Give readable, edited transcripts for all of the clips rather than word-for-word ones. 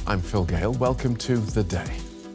I'm Phil Gale. Welcome to The Day.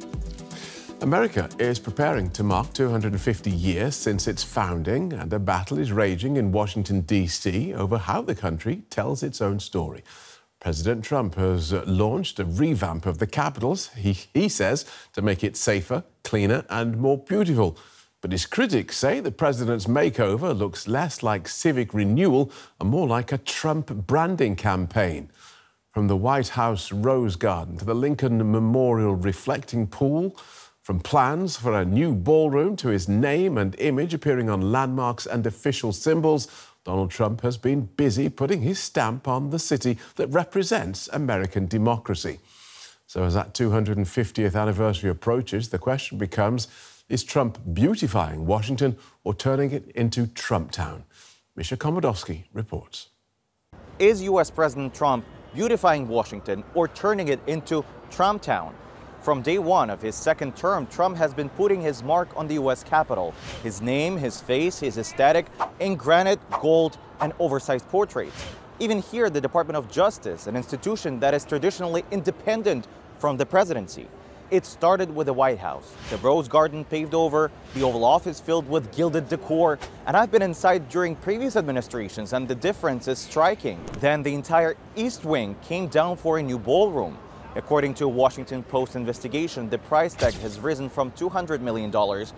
America is preparing to mark 250 years since its founding, and a battle is raging in Washington, D.C. over how the country tells its own story. President Trump has launched a revamp of the Capitol, he says, to make it safer, cleaner and more beautiful. But his critics say the president's makeover looks less like civic renewal and more like a Trump branding campaign. From the White House Rose Garden to the Lincoln Memorial reflecting pool, from plans for a new ballroom to his name and image appearing on landmarks and official symbols, Donald Trump has been busy putting his stamp on the city that represents American democracy. So as that 250th anniversary approaches, the question becomes, is Trump beautifying Washington or turning it into Trump Town? Misha Komodowski reports. Is U.S. President Trump beautifying Washington or turning it into Trump Town? From day one of his second term, Trump has been putting his mark on the U.S. Capitol. His name, his face, his aesthetic in granite, gold, and oversized portraits. Even here, the Department of Justice, an institution that is traditionally independent from the presidency. It started with the White House, the Rose Garden paved over, the Oval Office filled with gilded decor, and I've been inside during previous administrations and the difference is striking. Then the entire East Wing came down for a new ballroom. According to a Washington Post investigation, the price tag has risen from $200 million to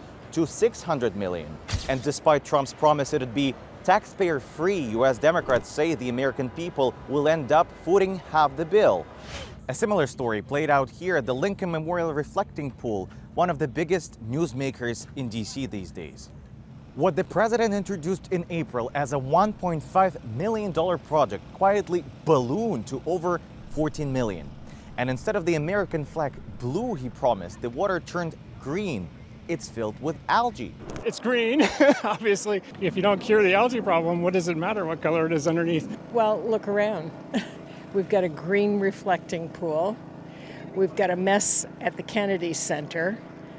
$600 million. And despite Trump's promise it'd be taxpayer-free, U.S. Democrats say the American people will end up footing half the bill. A similar story played out here at the Lincoln Memorial Reflecting Pool, one of the biggest newsmakers in D.C. these days. What the president introduced in April as a $1.5 million project quietly ballooned to over $14 million. And instead of the American flag blue he promised, the water turned green. It's filled with algae. It's green, obviously. If you don't cure the algae problem, what does it matter what color it is underneath? Well, look around. We've got a green reflecting pool. We've got a mess at the Kennedy Center.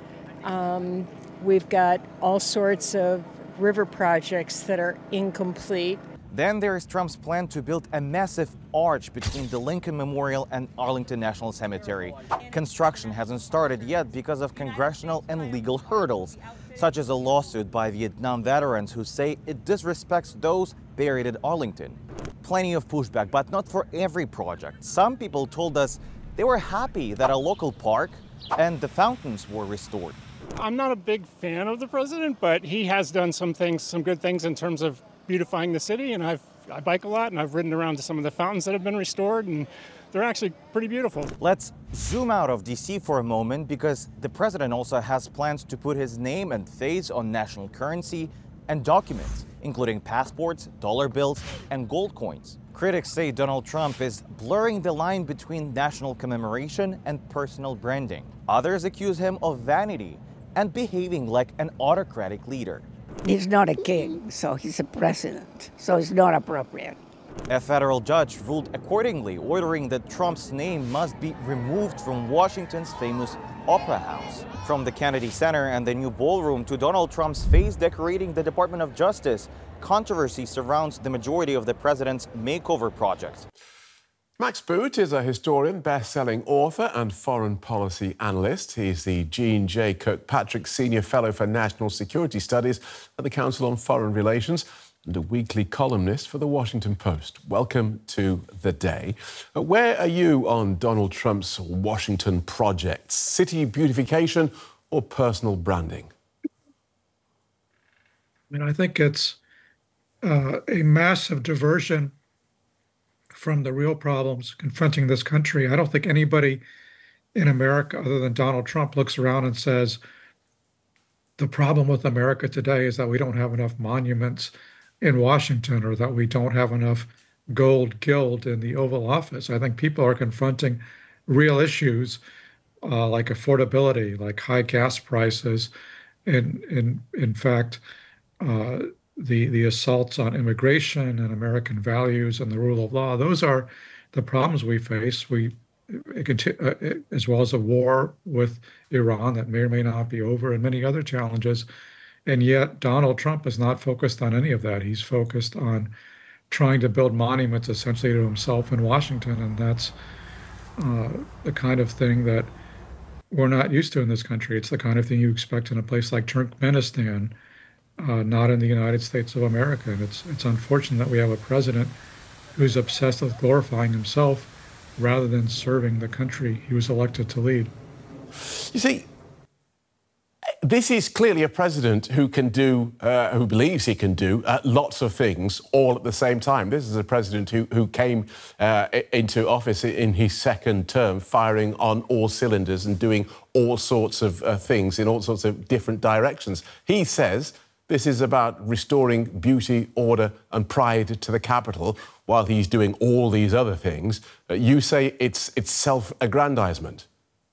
We've got all sorts of river projects that are incomplete. Then there is Trump's plan to build a massive arch between the Lincoln Memorial and Arlington National Cemetery. Construction hasn't started yet because of congressional and legal hurdles, such as a lawsuit by Vietnam veterans who say it disrespects those buried at Arlington. Plenty of pushback, but not for every project. Some people told us they were happy that a local park and the fountains were restored. I'm not a big fan of the president, but he has done some good things in terms of beautifying the city, and I bike a lot and I've ridden around to some of the fountains that have been restored and they're actually pretty beautiful. Let's zoom out of DC for a moment because the president also has plans to put his name and face on national currency and documents, including passports, dollar bills, and gold coins. Critics say Donald Trump is blurring the line between national commemoration and personal branding. Others accuse him of vanity and behaving like an autocratic leader. He's not a king, so he's a president, so it's not appropriate. A federal judge ruled accordingly, ordering that Trump's name must be removed from Washington's famous Opera House. From the Kennedy Center and the new ballroom to Donald Trump's face decorating the Department of Justice, controversy surrounds the majority of the president's makeover projects. Max Boot is a historian, best-selling author and foreign policy analyst. He's the Jean J. Kirkpatrick Senior Fellow for National Security Studies at the Council on Foreign Relations and a weekly columnist for The Washington Post. Welcome to The Day. Where are you on Donald Trump's Washington project? City beautification or personal branding? I think it's a massive diversion from the real problems confronting this country. I don't think anybody in America other than Donald Trump looks around and says, the problem with America today is that we don't have enough monuments in Washington or that we don't have enough gold gilt in the Oval Office. I think people are confronting real issues like affordability, like high gas prices, and in fact, the assaults on immigration and American values and the rule of law. Those are the problems we face. As well as a war with Iran that may or may not be over, and many other challenges. And yet Donald Trump is not focused on any of that. He's focused on trying to build monuments essentially to himself in Washington, and that's the kind of thing that we're not used to in this country. It's the kind of thing you expect in a place like Turkmenistan, not in the United States of America. And it's unfortunate that we have a president who's obsessed with glorifying himself rather than serving the country he was elected to lead. You see, this is clearly a president who can do, who believes he can do lots of things all at the same time. This is a president who came into office in his second term, firing on all cylinders and doing all sorts of things in all sorts of different directions. He says this is about restoring beauty, order and pride to the capital while he's doing all these other things. You say it's self-aggrandizement.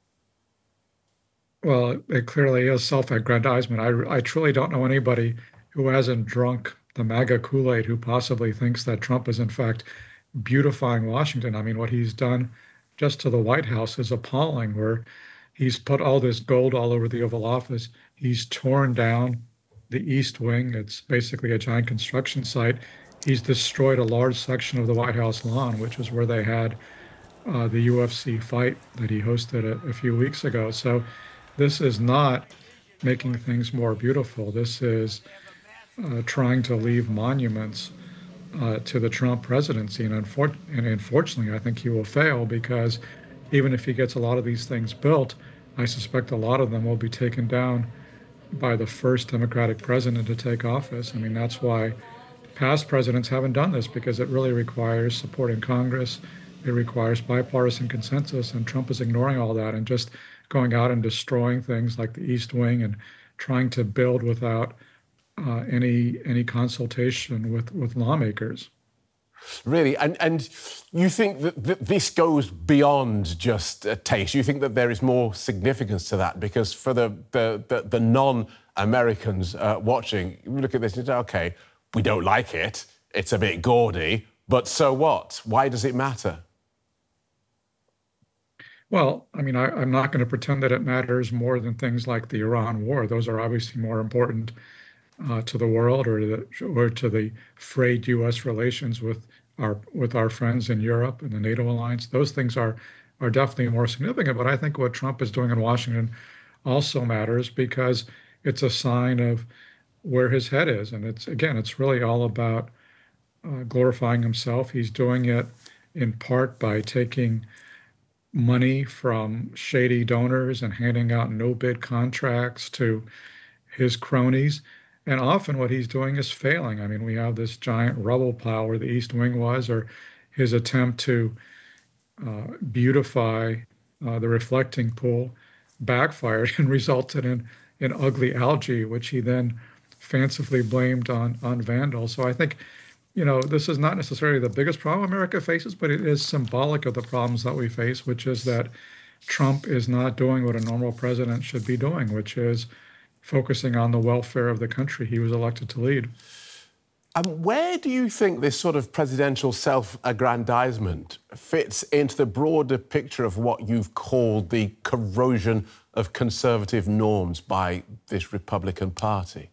Well, it clearly is self-aggrandizement. I truly don't know anybody who hasn't drunk the MAGA Kool-Aid who possibly thinks that Trump is, in fact, beautifying Washington. I mean, what he's done just to the White House is appalling, where he's put all this gold all over the Oval Office. He's torn down the East Wing. It's basically a giant construction site. He's destroyed a large section of the White House lawn, which is where they had the UFC fight that he hosted a few weeks ago. So this is not making things more beautiful. This is trying to leave monuments to the Trump presidency. And unfortunately, I think he will fail, because even if he gets a lot of these things built, I suspect a lot of them will be taken down by the first Democratic president to take office. I mean, that's why past presidents haven't done this, because it really requires support in Congress. It requires bipartisan consensus, and Trump is ignoring all that and just going out and destroying things like the East Wing and trying to build without any consultation with lawmakers. Really, and you think that this goes beyond just a taste? You think that there is more significance to that? Because for the non-Americans watching, you look at this and say, okay, we don't like it, it's a bit gaudy, but so what? Why does it matter? Well, I mean, I'm not going to pretend that it matters more than things like the Iran war. Those are obviously more important to the world, or to the frayed U.S. relations with our friends in Europe and the NATO alliance. Those things are definitely more significant. But I think what Trump is doing in Washington also matters, because it's a sign of where his head is. And it's really all about glorifying himself. He's doing it in part by taking money from shady donors and handing out no-bid contracts to his cronies. And often what he's doing is failing. I mean, we have this giant rubble pile where the East Wing was, or his attempt to beautify the reflecting pool backfired and resulted in ugly algae, which he then fancifully blamed on vandals. So I think, this is not necessarily the biggest problem America faces, but it is symbolic of the problems that we face, which is that Trump is not doing what a normal president should be doing, which is focusing on the welfare of the country he was elected to lead. Where do you think this sort of presidential self-aggrandizement fits into the broader picture of what you've called the corrosion of conservative norms by this Republican Party?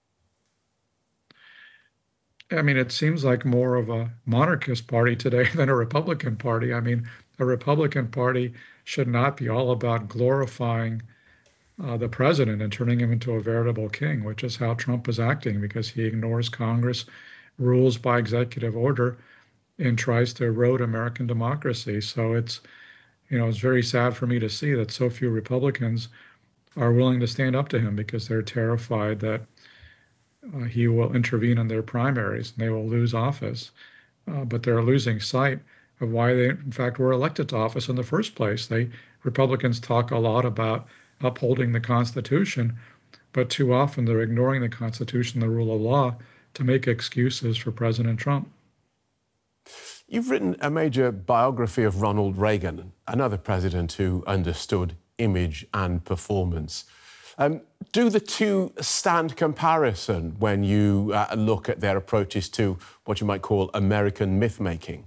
I mean, it seems like more of a monarchist party today than a Republican Party. I mean, a Republican Party should not be all about glorifying the president and turning him into a veritable king, which is how Trump is acting, because he ignores Congress, rules by executive order, and tries to erode American democracy. So it's very sad for me to see that so few Republicans are willing to stand up to him, because they're terrified that he will intervene in their primaries and they will lose office. But they're losing sight of why they, in fact, were elected to office in the first place. Republicans talk a lot about upholding the Constitution, but too often they're ignoring the Constitution, the rule of law, to make excuses for President Trump. You've written a major biography of Ronald Reagan, another president who understood image and performance. Do the two stand comparison when you look at their approaches to what you might call American myth-making?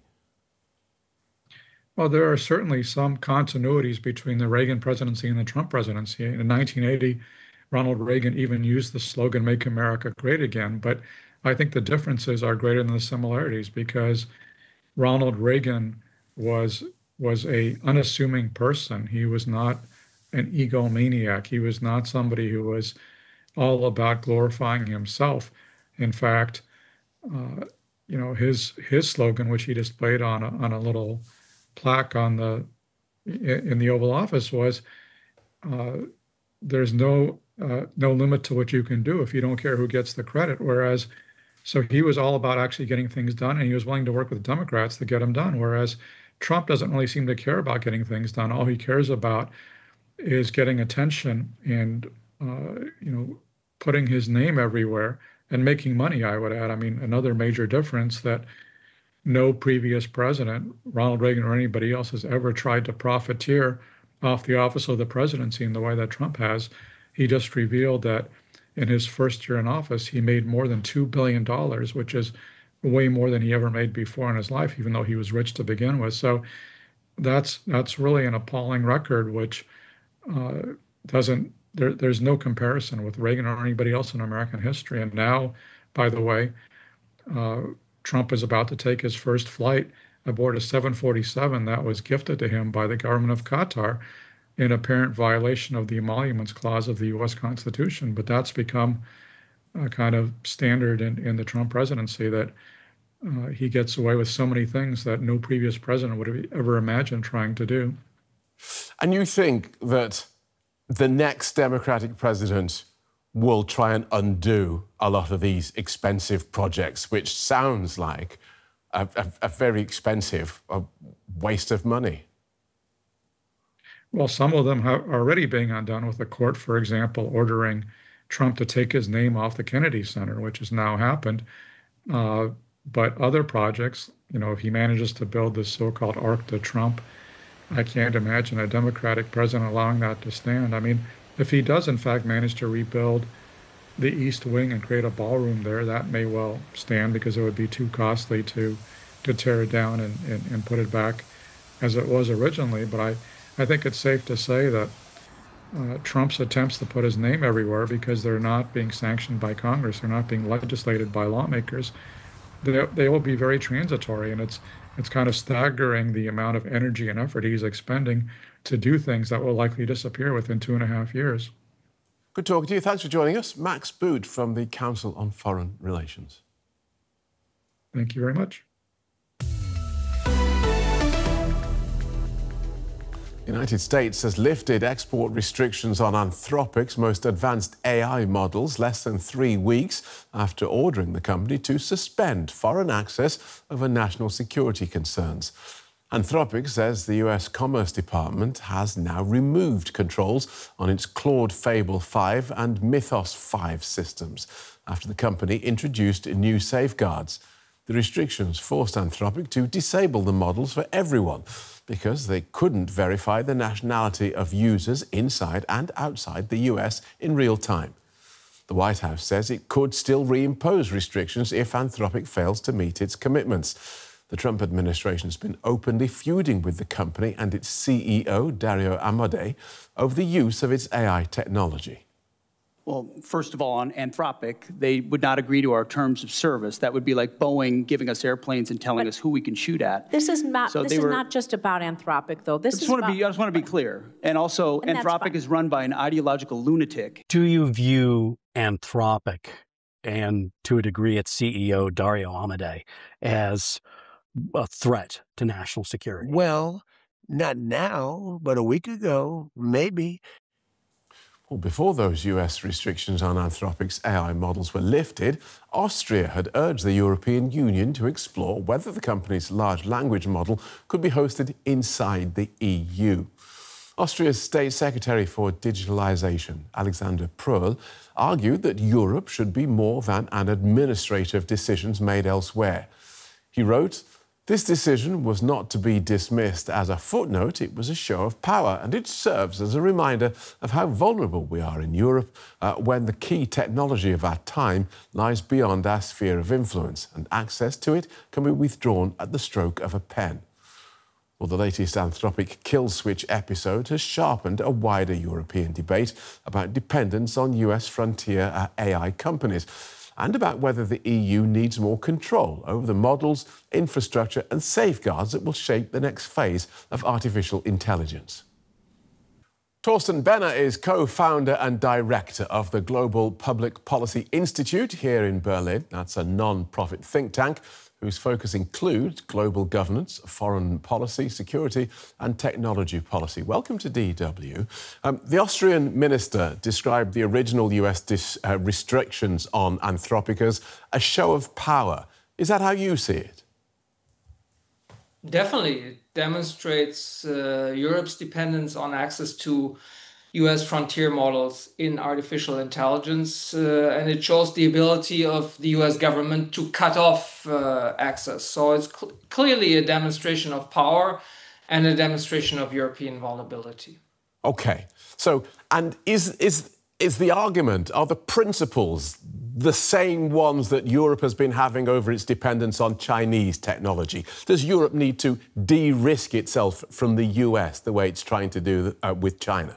Well, there are certainly some continuities between the Reagan presidency and the Trump presidency. In 1980, Ronald Reagan even used the slogan, "Make America Great Again." But I think the differences are greater than the similarities, because Ronald Reagan was was a unassuming person. He was not an egomaniac. He was not somebody who was all about glorifying himself. In fact, his slogan, which he displayed on a little plaque in the Oval Office, was there's no limit to what you can do if you don't care who gets the credit. So he was all about actually getting things done, and he was willing to work with Democrats to get them done. Whereas Trump doesn't really seem to care about getting things done. All he cares about is getting attention and putting his name everywhere and making money, I would add. I mean, another major difference that no previous president, Ronald Reagan or anybody else, has ever tried to profiteer off the office of the presidency in the way that Trump has. He just revealed that in his first year in office, he made more than $2 billion, which is way more than he ever made before in his life, even though he was rich to begin with. So that's really an appalling record, which there's no comparison with Reagan or anybody else in American history. And now, by the way, Trump is about to take his first flight aboard a 747 that was gifted to him by the government of Qatar in apparent violation of the emoluments clause of the U.S. Constitution. But that's become a kind of standard in the Trump presidency, that he gets away with so many things that no previous president would have ever imagined trying to do. And you think that the next Democratic president will try and undo a lot of these expensive projects, which sounds like a very expensive waste of money? Well, some of them are already being undone, with the court, for example, ordering Trump to take his name off the Kennedy Center, which has now happened. But other projects, if he manages to build this so-called Arc de Trump, I can't imagine a Democratic president allowing that to stand. I mean, if he does, in fact, manage to rebuild the East Wing and create a ballroom there, that may well stand, because it would be too costly to tear it down and put it back as it was originally. But I think it's safe to say that Trump's attempts to put his name everywhere, because they're not being sanctioned by Congress, they're not being legislated by lawmakers, they will be very transitory. And it's kind of staggering the amount of energy and effort he's expending to do things that will likely disappear within 2.5 years. Good talking to you. Thanks for joining us. Max Boot from the Council on Foreign Relations. Thank you very much. The United States has lifted export restrictions on Anthropic's most advanced AI models less than 3 weeks after ordering the company to suspend foreign access over national security concerns. Anthropic says the US Commerce Department has now removed controls on its Claude Fable 5 and Mythos 5 systems after the company introduced new safeguards. The restrictions forced Anthropic to disable the models for everyone because they couldn't verify the nationality of users inside and outside the US in real time. The White House says it could still reimpose restrictions if Anthropic fails to meet its commitments. The Trump administration has been openly feuding with the company and its CEO, Dario Amodei, over the use of its AI technology. Well, first of all, on Anthropic, they would not agree to our terms of service. That would be like Boeing giving us airplanes and telling us who we can shoot at. This is not just about Anthropic, though. I just want to be clear. And also, Anthropic is run by an ideological lunatic. Do you view Anthropic and, to a degree, its CEO, Dario Amodei, as a threat to national security? Well, not now, but a week ago, maybe. Well, before those US restrictions on Anthropic's AI models were lifted, Austria had urged the European Union to explore whether the company's large language model could be hosted inside the EU. Austria's State Secretary for Digitalization, Alexander Pröll, argued that Europe should be more than an administrator of decisions made elsewhere. He wrote, "This decision was not to be dismissed as a footnote, it was a show of power, and it serves as a reminder of how vulnerable we are in Europe when the key technology of our time lies beyond our sphere of influence, and access to it can be withdrawn at the stroke of a pen." Well, the latest Anthropic kill switch episode has sharpened a wider European debate about dependence on US frontier AI companies. and about whether the EU needs more control over the models, infrastructure and safeguards that will shape the next phase of artificial intelligence. Torsten Benner is co-founder and director of the Global Public Policy Institute here in Berlin. That's a non-profit think tank whose focus includes global governance, foreign policy, security and technology policy. Welcome to DW. The Austrian minister described the original US restrictions on Anthropic as a show of power. Is that how you see it? Definitely. It demonstrates Europe's dependence on access to US frontier models in artificial intelligence, and it shows the ability of the US government to cut off access. So it's clearly a demonstration of power and a demonstration of European vulnerability. Okay. So, and is the argument, are the principles the same ones that Europe has been having over its dependence on Chinese technology? Does Europe need to de-risk itself from the US the way it's trying to do with China?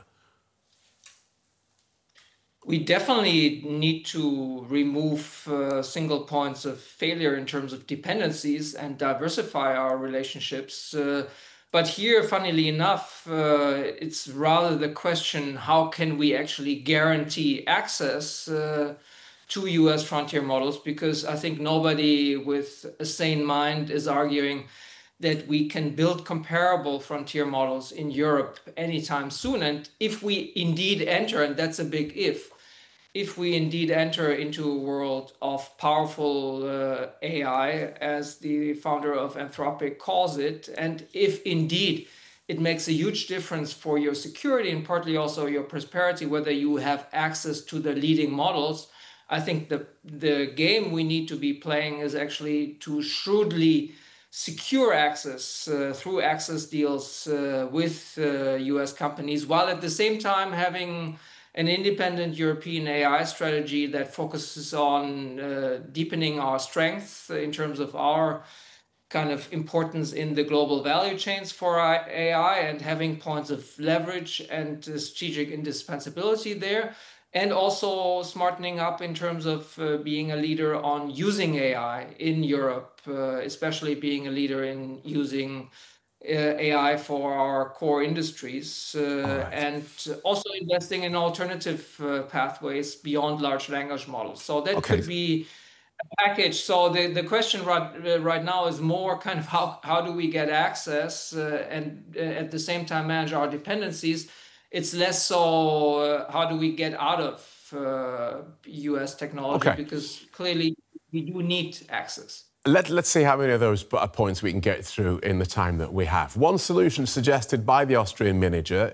We definitely need to remove single points of failure in terms of dependencies and diversify our relationships. But here, funnily enough, it's rather the question, how can we actually guarantee access to US frontier models? Because I think nobody with a sane mind is arguing that we can build comparable frontier models in Europe anytime soon. And if we indeed enter, and that's a big if we indeed enter into a world of powerful AI, as the founder of Anthropic calls it, and if indeed it makes a huge difference for your security and partly also your prosperity, whether you have access to the leading models, I think the game we need to be playing is actually to shrewdly secure access through access deals with US companies, while at the same time having an independent European AI strategy that focuses on deepening our strength in terms of our kind of importance in the global value chains for AI and having points of leverage and strategic indispensability there. And also smartening up in terms of being a leader on using AI in Europe, especially being a leader in using AI for our core industries, and also investing in alternative pathways beyond large language models. So that could be a package. So the question right now is more kind of how do we get access and at the same time manage our dependencies. It's less so how do we get out of US technology, because clearly we do need access. Let's see how many of those points we can get through in the time that we have. One solution suggested by the Austrian minister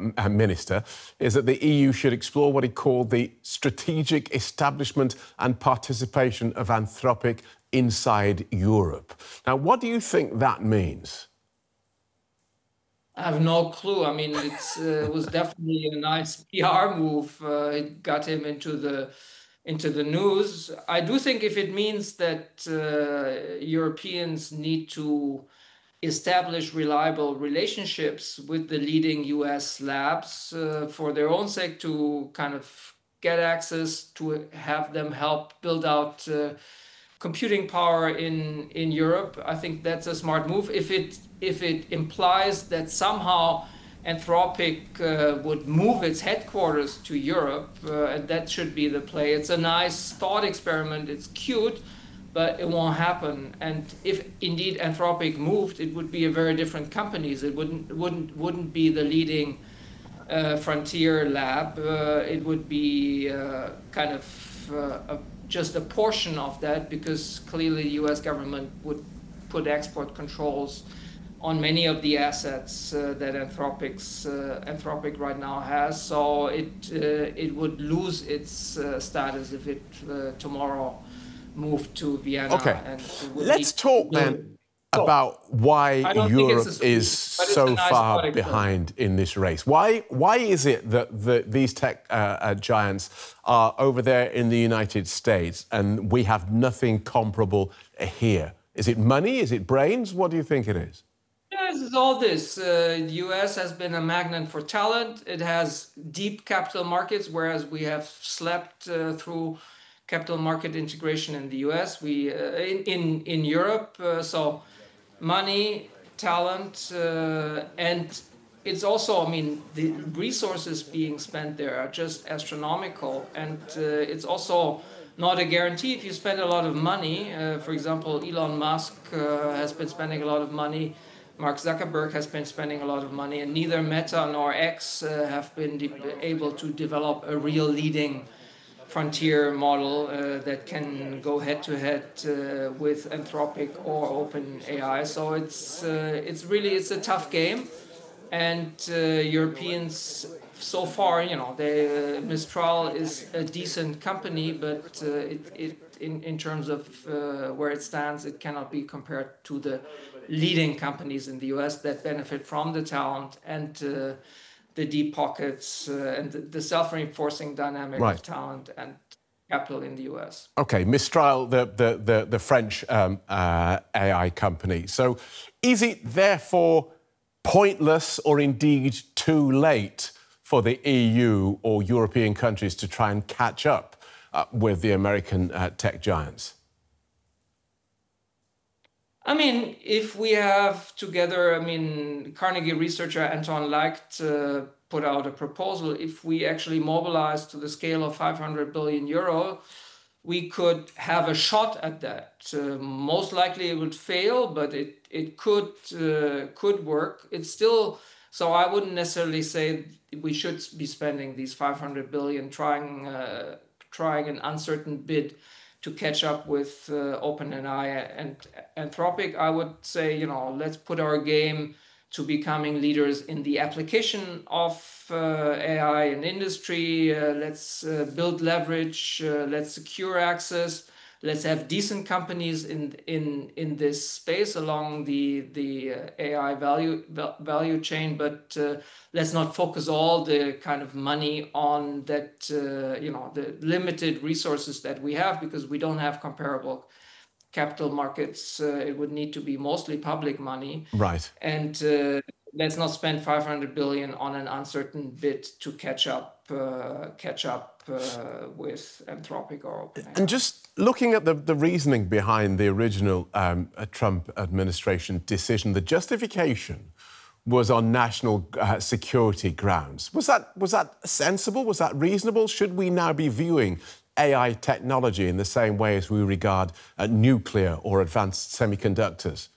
is that the EU should explore what he called the strategic establishment and participation of Anthropic inside Europe. Now, what do you think that means? I have no clue. I mean, it was definitely a nice PR move. It got him into the news. I do think if it means that Europeans need to establish reliable relationships with the leading US labs for their own sake, to kind of get access, to have them help build out computing power in Europe, I think that's a smart move. If it implies that somehow Anthropic would move its headquarters to Europe, and that should be the play. It's a nice thought experiment. It's cute, but it won't happen. And if indeed Anthropic moved, it would be a very different company. It wouldn't be the leading frontier lab. It would be kind of just a portion of that, because clearly the U.S. government would put export controls on many of the assets that Anthropic right now has. So it would lose its status if it tomorrow moved to Vienna. Okay, and let's talk then about why Europe is so far behind in this race. Why is it that these tech giants are over there in the United States and we have nothing comparable here? Is it money? Is it brains? What do you think it is? Yes, it's all this. The US has been a magnet for talent. It has deep capital markets, whereas we have slept through capital market integration in the US, in Europe. So money, talent, and it's also, I mean, the resources being spent there are just astronomical, and it's also not a guarantee if you spend a lot of money. For example, Elon Musk has been spending a lot of money. Mark Zuckerberg has been spending a lot of money, and neither Meta nor X have been able to develop a real leading frontier model that can go head-to-head with Anthropic or OpenAI. So it's a tough game, and Europeans so far, you know, Mistral is a decent company, but in terms of where it stands, it cannot be compared to the leading companies in the US that benefit from the talent and the deep pockets and the self-reinforcing dynamic of talent and capital in the US. Okay, Mistral, the French AI company. So is it therefore pointless or indeed too late for the EU or European countries to try and catch up with the American tech giants? I mean, if we have together, I mean, Carnegie researcher Anton Leicht put out a proposal. If we actually mobilize to the scale of 500 billion euro, we could have a shot at that. Most likely it would fail, but it could work. It's still, so I wouldn't necessarily say we should be spending these 500 billion trying an uncertain bid to catch up with OpenAI and Anthropic. I would say, you know, let's put our game to becoming leaders in the application of AI in industry. Let's build leverage. Let's secure access. Let's have decent companies in this space along the AI value chain. But let's not focus all the kind of money on that, you know, the limited resources that we have, because we don't have comparable capital markets. It would need to be mostly public money. Right. And let's not spend 500 billion on an uncertain bid to catch up with Anthropic or OpenAI. And just looking at the reasoning behind the original Trump administration decision, the justification was on national security grounds. Was that sensible? Was that reasonable? Should we now be viewing AI technology in the same way as we regard nuclear or advanced semiconductors?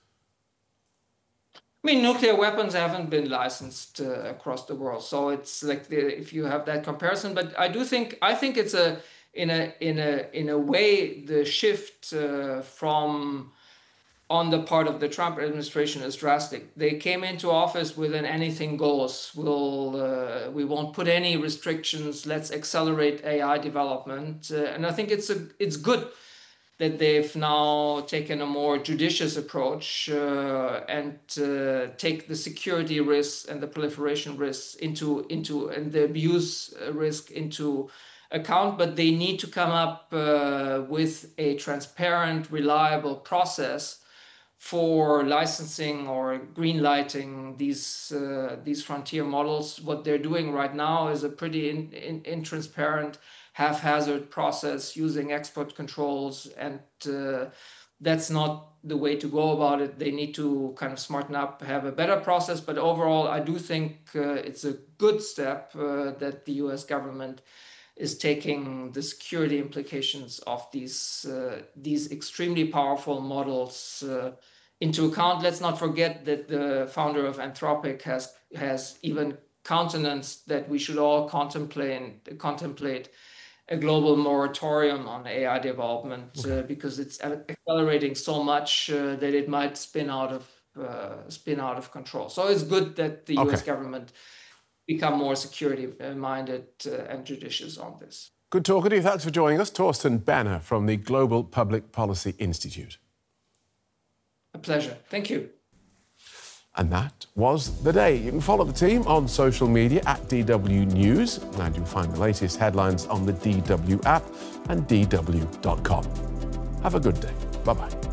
I mean, nuclear weapons haven't been licensed across the world, so it's like if you have that comparison. But I think it's in a way the shift from on the part of the Trump administration is drastic. They came into office with an anything goes. We won't put any restrictions. Let's accelerate AI development, and I think it's good that they've now taken a more judicious approach and take the security risks and the proliferation risks into and the abuse risk into account. But they need to come up with a transparent, reliable process for licensing or green lighting these frontier models. What they're doing right now is a pretty intransparent, haphazard process using export controls, and that's not the way to go about it. They need to kind of smarten up, have a better process. But overall, I do think it's a good step that the US government is taking the security implications of these extremely powerful models into account. Let's not forget that the founder of Anthropic has even countenanced that we should all contemplate a global moratorium on AI development because it's accelerating so much that it might spin out of control. So it's good that the US government become more security-minded and judicious on this. Good talking to you. Thanks for joining us. Thorsten Benner from the Global Public Policy Institute. A pleasure. Thank you. And that was the day. You can follow the team on social media at DW News, and you'll find the latest headlines on the DW app and dw.com. Have a good day. Bye-bye.